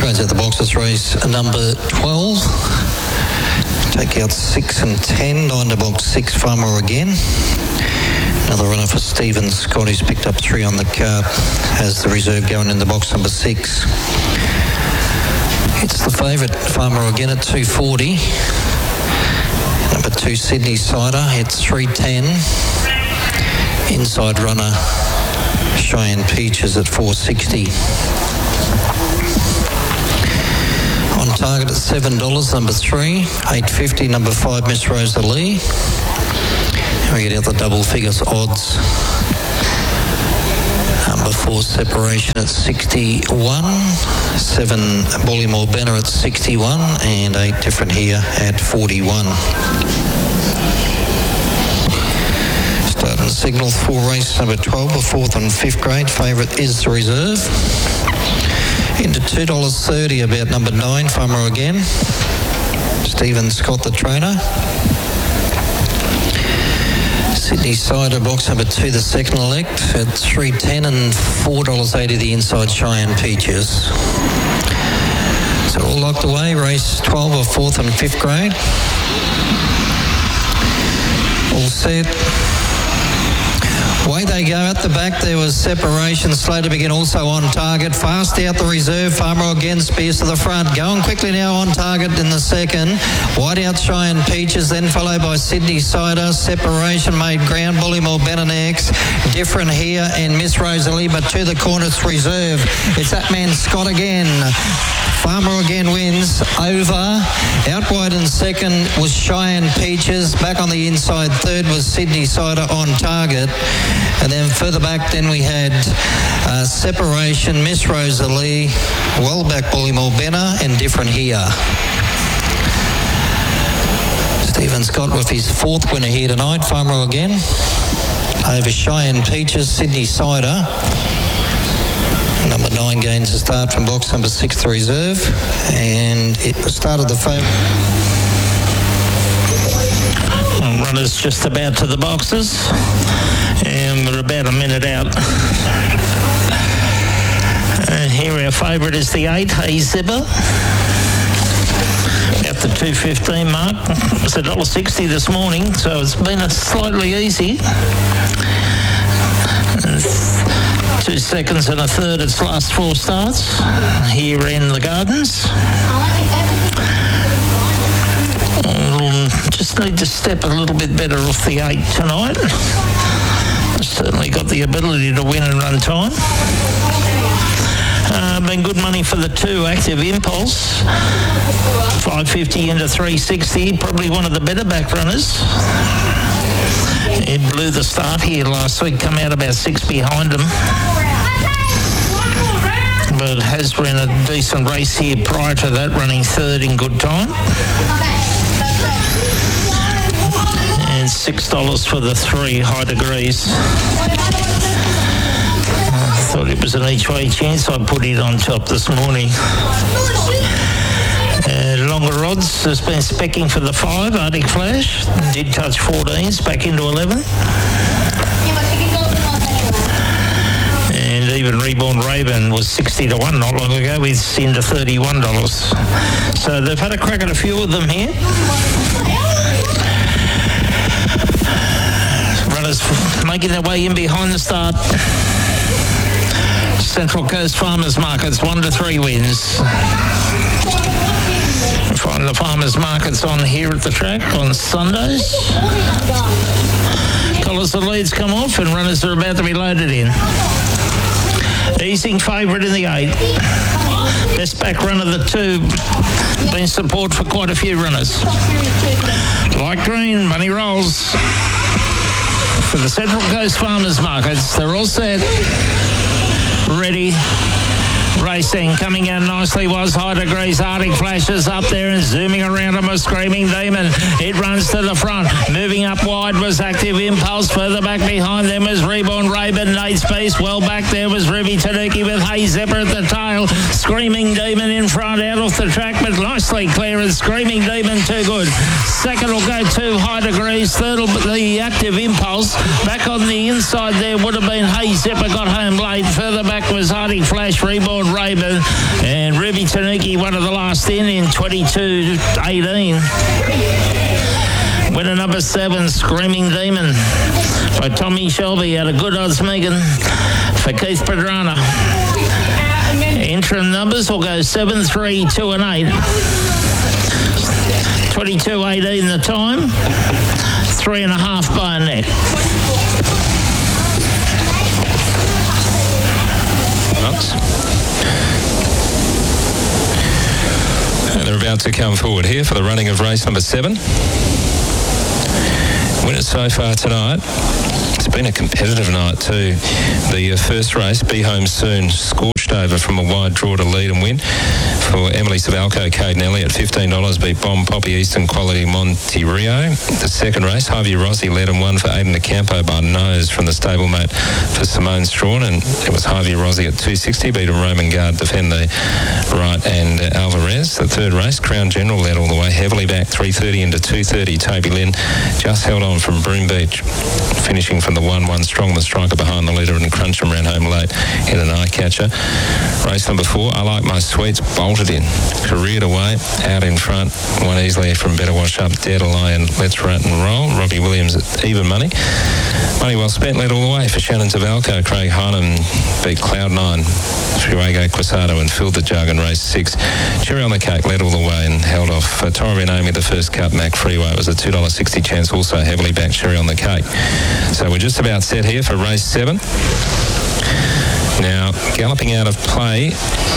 Goes out the boxes, race number 12. Take out 6 and 10. 9 to box 6, Farmer again. Another runner for Stephen Scott. He's picked up 3 on the card. Has the reserve going in the box number 6. It's the favourite, Farmer again, at 240. Number 2, Sydney Cider. It's 310. Inside runner, Cheyenne Peaches at 460. On target at $7, number 3. $8.50, number 5, Miss Rosalie. And we get out the double figures odds. Number 4, Separation at 61. 7, Bullymore Banner at 61. And 8 Different Here at 41. Starting signal for race number 12, the 4th and 5th grade. Favourite is the reserve. Into $2.30 about number 9, Farmer again. Stephen Scott, the trainer. Sydney Cider, box number 2, the second elect at $3.10 and $4.80 the inside Cheyenne Peaches. So all locked away, race 12 of 4th and 5th grade. All set. Away they go. At the back there was Separation, slow to begin, also on target. Fast out the reserve, Farmer again, Spears to the front. Going quickly now on target in the second. Wide out Cheyenne Peaches, then followed by Sydney Cider. Separation made ground, Bullymore Banner next. Different Here and Miss Rosalie, but to the corner it's reserve. It's that man Scott again. Farmer again wins over. Out wide in second was Cheyenne Peaches. Back on the inside third was Sydney Cider on target. And then further back then we had Separation, Miss Rosalie, well back Bullymore Banner and Different Here. Stephen Scott with his 4th winner here tonight. Farmer again. Over Cheyenne Peaches, Sydney Cider. Number 9 gains a start from box number 6, the reserve. And it started the favourite. Runners just about to the boxes. And we're about a minute out. Here our favourite is the 8, Hey Zipper. At the 2.15 mark. It's $1.60 this morning, so it's been a slightly easy. 2 seconds and a third its last 4 starts here in the Gardens. Just need to step a little bit better off the 8 tonight. Certainly got the ability to win and run time. Been good money for the 2, Active Impulse. $5.50 into $3.60. Probably one of the better back runners. It blew the start here last week, come out about 6 behind him. But has run a decent race here prior to that, running 3rd in good time. And $6 for the 3, High Degrees. I thought it was an each-way chance. I put it on top this morning. Longer odds has been specking for the 5, Arctic Flash. Did touch 14s, back into 11. And even Reborn Raven was 60 to 1 not long ago, with into $31. So they've had a crack at a few of them here. Runners making their way in behind the start. Central Coast Farmers Markets, 1 to 3 wins. Find the farmers markets on here at the track on Sundays. Colours the leads come off and runners are about to be loaded in. Easing favourite in the 8. Best back runner the 2. Been support for quite a few runners. Light green, money rolls. For the Central Coast Farmers Markets, they're all set. Ready. Racing, coming out nicely was High Degrees. Arctic Flashes up there and zooming around him, a Screaming Demon. It runs to the front. Moving up wide was Active Impulse. Further back behind them was Reborn Raven. Nate's Peace. Well back there was Ruby Tanuki with Hey Zipper at the tail. Screaming Demon in front, out off the track, but nicely clear. And Screaming Demon too good. Second will go to High Degrees. Third will be the Active Impulse. Back on the inside there would have been Hey Zipper, got home late. Further back was Arctic Flash, Reborn Raven, and Ruby Tanuki, one of the last in 22.18. Winner number 7, Screaming Demon, by Tommy Shelby out of Good Odds Megan for Keith Pedrana. Interim numbers will go 7, 3, 2 and 8. 22.18 the time. 3.5 by a neck. And they're about to come forward here for the running of race number 7. Winners so far tonight. It's been a competitive night too. The first race, Be Home Soon, scorched over from a wide draw to lead and win for Emily Savalco, Caden Elliott, $15, beat Bomb Poppy Eastern Quality Monte Rio. The second race, Harvey Rossi led and won for Aiden DeCampo by nose from the stablemate for Simone Strawn, and it was Harvey Rossi at 260, beat a Roman Guard, defend the right and Alvarez. The third race, Crown General led all the way, heavily back 3:30 into 2:30. Toby Lynn just held on from Broome Beach, finishing from the 1-1 strong, the striker behind the leader, and Crunch'em ran home late in an eye catcher. Race number 4, I Like My Sweets, bolted in, careered away, out in front, won easily from Better Wash Up, Dead Lion, Let's Rat and Roll. Robbie Williams at even money. Money well spent led all the way for Shannon Tavalco. Craig Hynam beat Cloud9, Fuego Quasado and filled the jug in race 6. Cherry on the Cake led all the way and held off Torrey Naomi the first cut. Mac Freeway, it was a $2.60 chance, also heavily backed Cherry on the Cake. So we're just about set here for race 7. Now, galloping out of play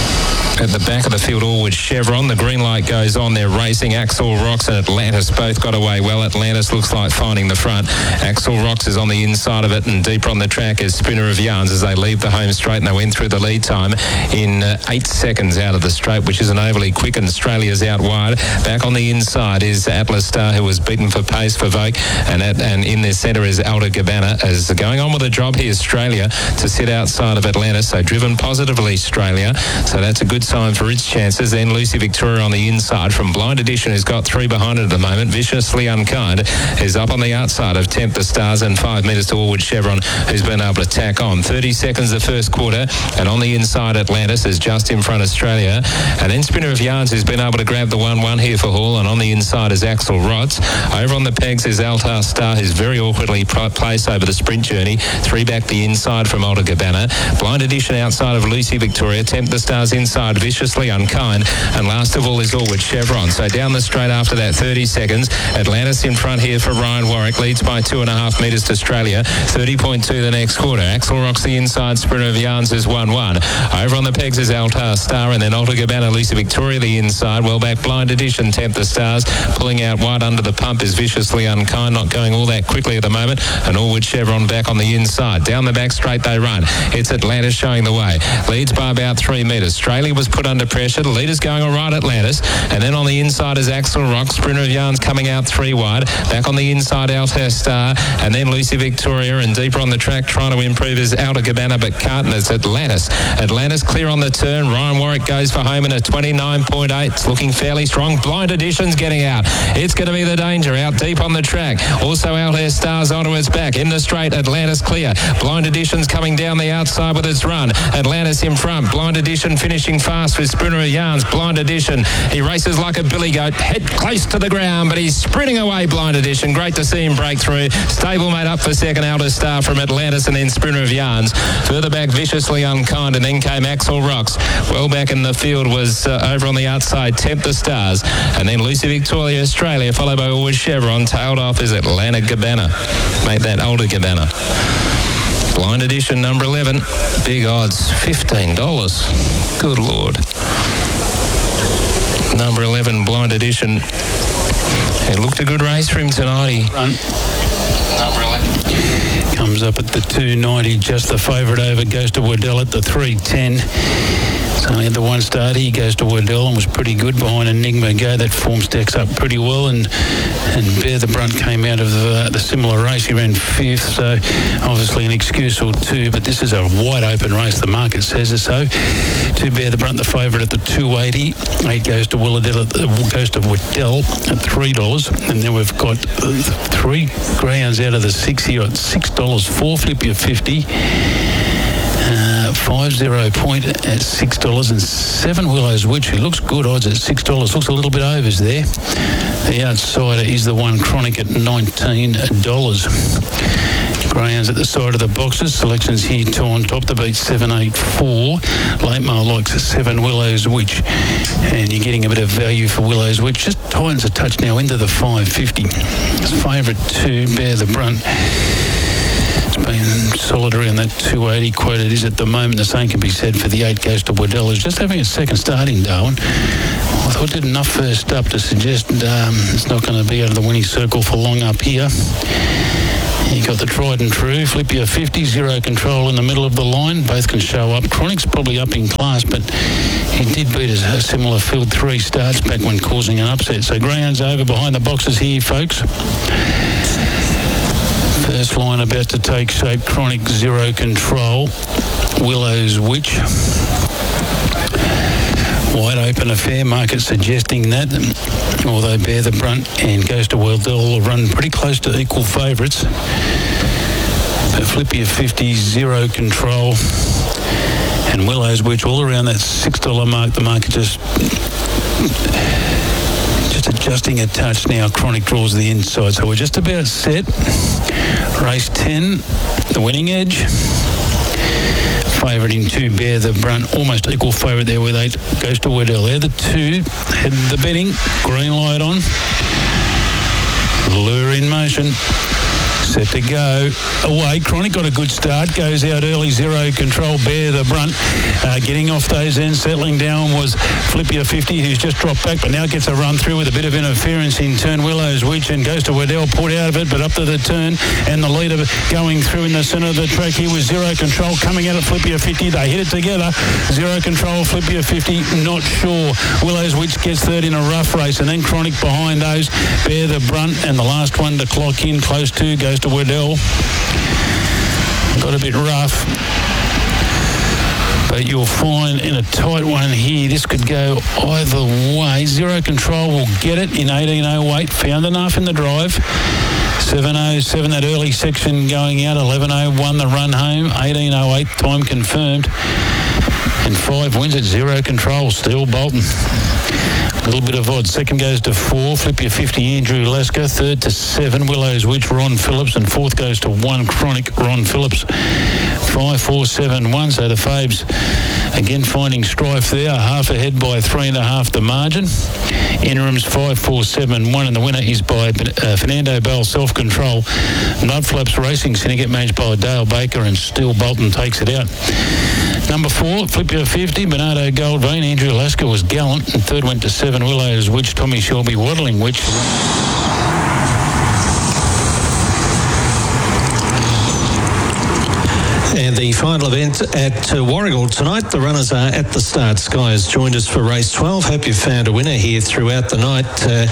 at the back of the field, Allwood Chevron. The green light goes on. They're racing. Axel Rocks and Atlantis both got away well. Atlantis looks like finding the front. Axel Rocks is on the inside of it, and deeper on the track is Spinner of Yarns as they leave the home straight, and they went through the lead time in 8 seconds out of the straight, which isn't overly quick, and Australia's out wide. Back on the inside is Atlas Star, who was beaten for pace for Vogue, and in their centre is Alta Gabbana, as going on with a job here, Australia, to sit outside of Atlantis. So driven positively, Australia. So that's a good sign for its chances. Then Lucy Victoria on the inside from Blind Edition, who's got 3 behind it at the moment. Viciously Unkind is up on the outside of Tempt the Stars, and 5 metres to Allwood Chevron, who's been able to tack on. 30 seconds the first quarter, and on the inside Atlantis is just in front Australia, and then Spinner of Yarns, who's been able to grab the 1-1 here for Hall, and on the inside is Axel Rotz. Over on the pegs is Altar Star, who's very awkwardly placed over the sprint journey. 3 back the inside from Alta Gabbana. Blind Edition outside of Lucy Victoria. Tempt the Stars inside, Viciously Unkind, and last of all is Allwood Chevron. So down the straight after that, 30 seconds. Atlantis in front here for Ryan Warwick, leads by 2.5 metres to Australia. 30.2 the next quarter. Axel Rocks the inside, Sprinter of Yarns is 1-1. Over on the pegs is Altar Star, and then Alta Gabbana, Lucy Victoria the inside. Well back Blind Edition, Tempt the Stars. Pulling out wide under the pump is Viciously Unkind, not going all that quickly at the moment, and Allwood Chevron back on the inside. Down the back straight they run. It's Atlantis showing the way. Leads by about 3 metres. Australia was put under pressure. The leader's going all right, Atlantis. And then on the inside is Axel Rock. Sprinter of Yarns coming out 3 wide. Back on the inside, Altar Star. And then Lucy Victoria. And deeper on the track, trying to improve is Alta Gabbana, but can't. It's Atlantis. Atlantis clear on the turn. Ryan Warwick goes for home in a 29.8. It's looking fairly strong. Blind Edition's getting out. It's going to be the danger out deep on the track. Also Altar Star's onto its back. In the straight, Atlantis clear. Blind Edition's coming down the outside with its run. Atlantis in front. Blind Edition finishing fast with Sprinter of Yarns. Blind Edition, he races like a billy goat, head close to the ground, but he's sprinting away, Blind Edition. Great to see him break through. Stablemate up for second, Alta Star from Atlantis, and then Sprinter of Yarns. Further back, Viciously Unkind, and then came Axel Rocks. Well back in the field was over on the outside, Tempt the Stars, and then Lucy Victoria, Australia, followed by Allwood Chevron. Tailed off is Atlanta Gabbana. Made that Alta Gabbana. Blind Edition, number 11. Big odds, $15. Good Lord. Number 11, Blind Edition. It looked a good race for him tonight. Run. Number 11. Comes up at the 290, just the favourite over, goes to Waddell at the 310. It's only had the 1 start. He goes to Waddell and was pretty good behind Enigma Go. That form stacks up pretty well, and Bear the Brunt came out of the similar race. He ran 5th, so obviously an excuse or two, but this is a wide open race. The market says so. 2 Bear the Brunt, the favourite at the 280. 8 goes to Waddell at $3, and then we've got 3 greyhounds out of the 6 here at $6. 4 flip you 50. 5-0 point at $6 and 7 Willows Witch, who looks good odds at $6. Looks a little bit overs there. The outsider is the one Chronic at $19. Greyhounds at the side of the boxes. Selections here to on top to beat 784. Late Mail likes 7 Willows Witch. And you're getting a bit of value for Willows Witch. Just tightens a touch now into the 550. It's favourite to Bear the Brunt. It's been solitary on that 280 quote it is at the moment. The same can be said for the 8 Goes to Waddell. It's just having a second starting, Darwin. I thought it did enough first up to suggest it's not going to be out of the winning circle for long up here. You got the tried and true, Flip Your 50, Zero Control in the middle of the line. Both can show up. Chronic's probably up in class, but he did beat a similar field 3 starts back when causing an upset. So Greyhound's over behind the boxes here, folks. First line about to take shape. Chronic, Zero Control, Willows Witch. Wide open affair, market suggesting that, although Bear the Brunt and Goes to Waddell will run pretty close to equal favourites. But Flip Your 50, Zero Control and Willows Witch all around that $6 mark. The market just adjusting a touch now. Chronic draws the inside, so we're just about set. Race 10, the Winning Edge. Favourite in 2, Bear the Brunt. Almost equal favourite there with 8 Goes to Waddell. They're the 2. Head the betting. Green light on. Lure in motion. Set to go. Away. Chronic got a good start. Goes out early. Zero Control. Bear the Brunt. Getting off those ends. Settling down was Flip Your 50, who's just dropped back, but now gets a run through with a bit of interference in turn. Willows Witch and Goes to Waddell put out of it, but up to the turn. And the leader going through in the centre of the track here was Zero Control. Coming out at Flip Your 50. They hit it together. Zero Control, Flip Your 50. Not sure. Willows Witch gets third in a rough race. And then Chronic behind those. Bear the Brunt. And the last one to clock in close to Goes to Waddell. Got a bit rough, but you'll find in a tight one here, this could go either way. Zero Control will get it in 18.08. Found enough in the drive. 7.07 that early section going out. 11.01 the run home. 18.08 time confirmed. And 5 wins at Zero Control. Still Bolton. A little bit of odds. Second goes to 4. Flip Your 50, Andrew Lesker. Third to 7, Willows Witch, Ron Phillips. And fourth goes to 1, Chronic, Ron Phillips. 5, 4, 7, 1. So the Fabes again finding strife there. Half ahead by 3.5 the margin. Interims 5, 4, 7, 1. And the winner is by Fernando Bell, Self Control. Mudflaps Racing Syndicate managed by Dale Baker, and still Bolton takes it out. Number 4, Flip Your 50, Bernardo Goldvein. Andrew Lasker was gallant. And third went to 7, Willows Witch, Tommy Shelby, Waddling Witch. And the final event at Warragul tonight, the runners are at the start. Sky has joined us for race 12. Hope you've found a winner here throughout the night.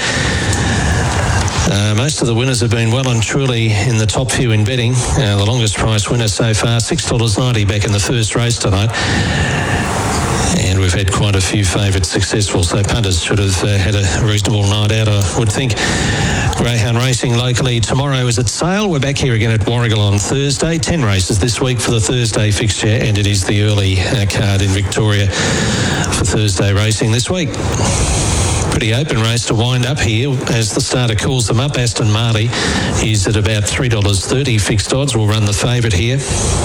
Most of the winners have been well and truly in the top few in betting. The longest price winner so far, $6.90 back in the first race tonight. And we've had quite a few favourites successful, so punters should have had a reasonable night out, I would think. Greyhound racing locally tomorrow is at Sale. We're back here again at Warragul on Thursday. 10 races this week for the Thursday fixture, and it is the early card in Victoria for Thursday racing this week. Pretty open race to wind up here as the starter calls them up. Aston Marley is at about $3.30 fixed odds. We'll run the favourite here.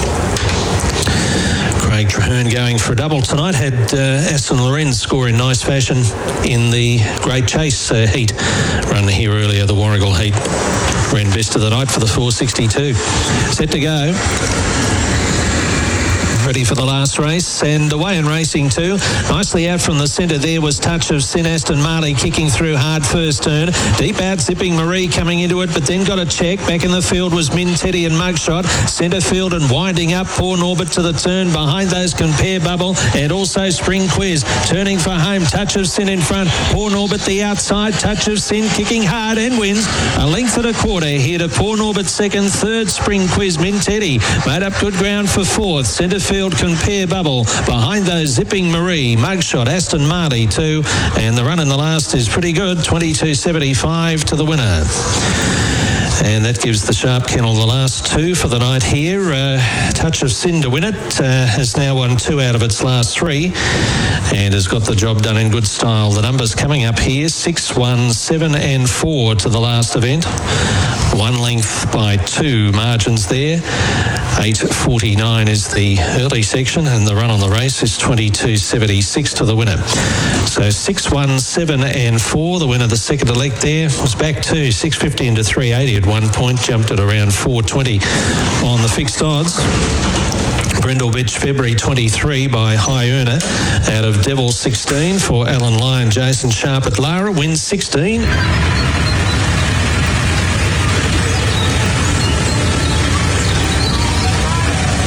Craig Traherne going for a double tonight. Had Aston Lorenz score in nice fashion in the Great Chase heat run here earlier. The Warragul heat ran best of the night for the 462. Set to go. Ready for the last race, and away in racing too. Nicely out from the centre there was Touch of Sin. Aston Marley kicking through hard first turn. Deep out Zipping Marie coming into it, but then got a check. Back in the field was Min Teddy and Mugshot. Centre field and winding up. Poor Norbert to the turn. Behind those Compare Bubble and also Spring Quiz. Turning for home. Touch of Sin in front. Poor Norbert the outside. Touch of Sin kicking hard and wins. A length and a quarter here to Poor Norbert second. Third Spring Quiz. Min Teddy made up good ground for fourth. Centre field Compare Bubble. Behind those Zipping Marie, Mugshot, Aston Marley too, and the run in the last is pretty good, 22.75 to the winner. And that gives the Sharp Kennel the last two for the night here. Touch of Sin to win it. Has now won 2 out of its last 3 and has got the job done in good style. The numbers coming up here, 6, 1, 7 and 4 to the last event. 1 length by 2 margins there. 8.49 is the early section and the run on the race is 22.76 to the winner. So 6, 1, 7 and 4. The winner, the second elect there, was back to 6.50 into 3.80 at one point, jumped at around 4.20 on the fixed odds. Brindle Bitch February 23 by High Earner out of Devil 16 for Alan Lyon. Jason Sharp at Lara wins 16.